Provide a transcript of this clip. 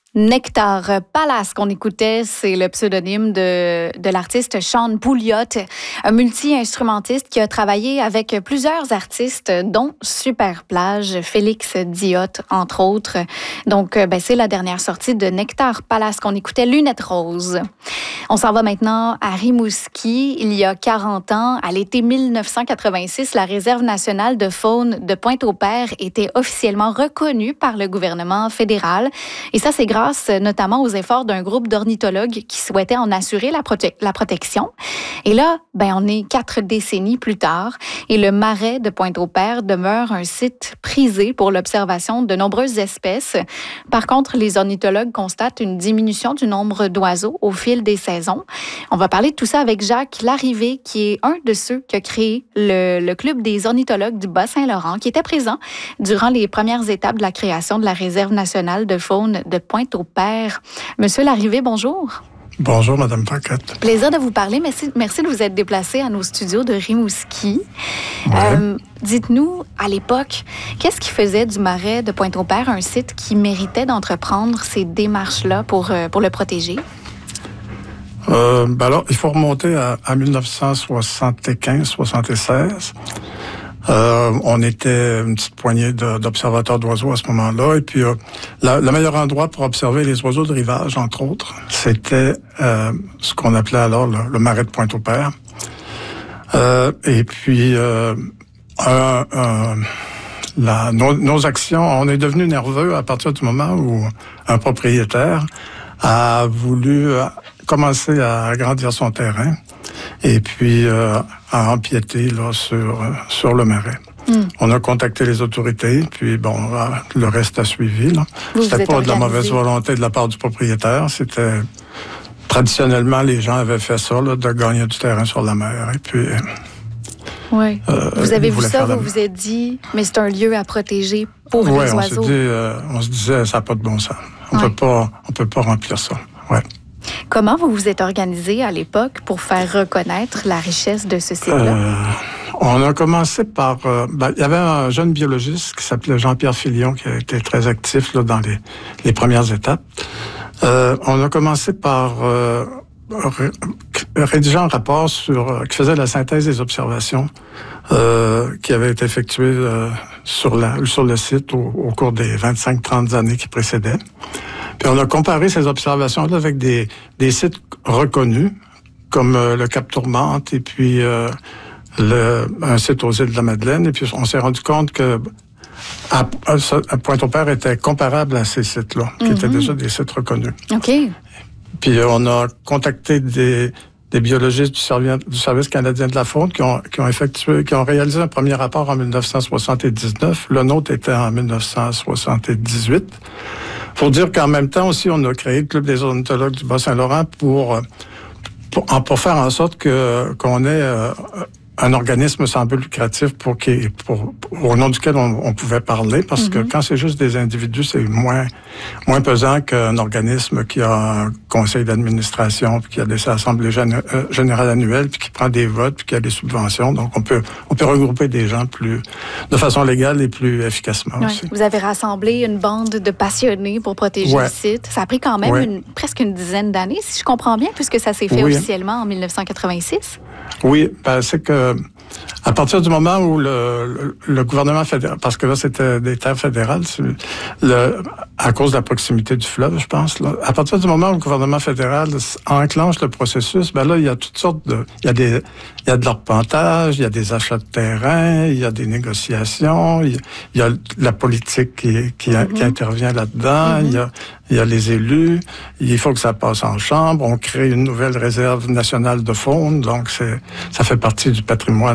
Nectar Palace qu'on écoutait, c'est le pseudonyme de l'artiste Sean Pouliot, un multi-instrumentiste qui a travaillé avec plusieurs artistes, dont Superplage, Félix Diot, entre autres. Donc, c'est la dernière sortie de Nectar Palace qu'on écoutait, Lunettes Roses. On s'en va maintenant à Rimouski. Il y a 40 ans, à l'été 1986, la Réserve nationale de faune de Pointe-au-Père était officiellement reconnue par le gouvernement fédéral. Et ça, c'est grâce notamment aux efforts d'un groupe d'ornithologues qui souhaitaient en assurer la protection. Et là, on est 4 décennies plus tard et le marais de Pointe-au-Père demeure un site prisé pour l'observation de nombreuses espèces. Par contre, les ornithologues constatent une diminution du nombre d'oiseaux au fil des saisons. On va parler de tout ça avec Jacques Larrivé, qui est un de ceux qui a créé le Club des ornithologues du Bas-Saint-Laurent, qui était présent durant les premières étapes de la création de la Réserve nationale de faune de Pointe-au-Père. Monsieur Larrivé, bonjour. Bonjour, Madame Paquette. Plaisir de vous parler. Merci de vous être déplacé à nos studios de Rimouski. Ouais. Dites-nous, à l'époque, qu'est-ce qui faisait du marais de Pointe-au-Père un site qui méritait d'entreprendre ces démarches-là pour le protéger? Alors, il faut remonter à 1975-76. On était une petite poignée d'observateurs d'oiseaux à ce moment-là. Et puis, le meilleur endroit pour observer les oiseaux de rivage, entre autres, c'était ce qu'on appelait alors le marais de Pointe-au-Père. Et puis, nos actions, on est devenu nerveux à partir du moment où un propriétaire a voulu commencer à agrandir son terrain et puis à empiéter là, sur le marais. On a contacté les autorités, puis le reste a suivi. Là. C'était pas de la mauvaise volonté de la part du propriétaire, c'était traditionnellement les gens avaient fait ça, là, de gagner du terrain sur la mer. Et puis oui. Vous avez vu ça, vous vous êtes dit, mais c'est un lieu à protéger pour les oiseaux. On se disait, ça n'a pas de bon sens. On peut pas remplir ça. Ouais. Comment vous vous êtes organisé à l'époque pour faire reconnaître la richesse de ce site-là? On a commencé par... il y avait un jeune biologiste qui s'appelait Jean-Pierre Filion qui a été très actif là, dans les premières étapes. On a commencé par rédiger un rapport qui faisait la synthèse des observations qui avaient été effectuées sur le site au cours des 25-30 années qui précédaient. Puis on a comparé ces observations-là avec des sites reconnus, comme le Cap Tourmente et puis un site aux îles de la Madeleine. Et puis on s'est rendu compte que à Pointe-au-Père était comparable à ces sites-là, qui étaient déjà des sites reconnus. OK. Puis on a contacté des biologistes du Service canadien de la faune qui ont réalisé un premier rapport en 1979. Le nôtre était en 1978. Pour dire qu'en même temps aussi, on a créé le Club des ornithologues du Bas-Saint-Laurent pour faire en sorte qu'on ait un organisme sans but lucratif au nom duquel on pouvait parler, parce que quand c'est juste des individus, c'est moins pesant qu'un organisme qui a un conseil d'administration, puis qui a des assemblées générales annuelles, puis qui prend des votes, puis qui a des subventions. Donc, on peut regrouper des gens de façon légale et plus efficacement aussi. Vous avez rassemblé une bande de passionnés pour protéger le site. Ça a pris quand même presque une dizaine d'années, si je comprends bien, puisque ça s'est fait officiellement en 1986. Oui, c'est que à partir du moment où le gouvernement fédéral, parce que là c'était des terres fédérales, à cause de la proximité du fleuve, je pense, là, à partir du moment où le gouvernement fédéral enclenche le processus, là il y a toutes sortes il y a de l'arpentage, il y a des achats de terrain, il y a des négociations, il y a la politique qui intervient là-dedans, il y a les élus, il faut que ça passe en chambre, on crée une nouvelle réserve nationale de faune, donc ça fait partie du patrimoine